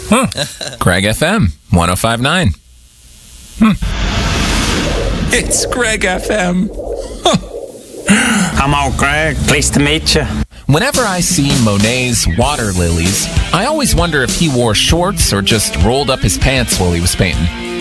Greg FM 1059. It's Greg FM. I'm out, Greg. Pleased to meet you. Whenever I see Monet's water lilies, I always wonder if he wore shorts or just rolled up his pants while he was painting.